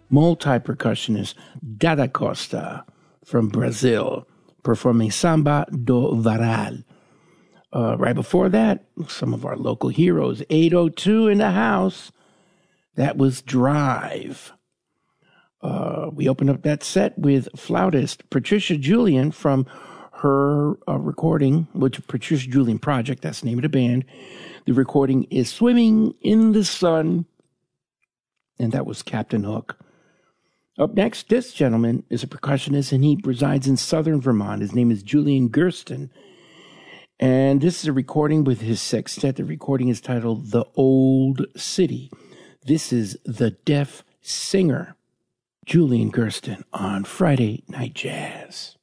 multi-percussionist Dada Costa from Brazil, performing Samba do Varal. Right before that, some of our local heroes, 802 in the house. That was Drive. We opened up that set with flautist Patricia Julian from her recording, which Patricia Julian Project, that's the name of the band. The recording is Swimming in the Sun, and that was Captain Hook. Up next, this gentleman is a percussionist, and he resides in southern Vermont. His name is Julian Gersten, and this is a recording with his sextet. The recording is titled The Old City. This is The Deaf Singer, Julian Gersten on Friday Night Jazz.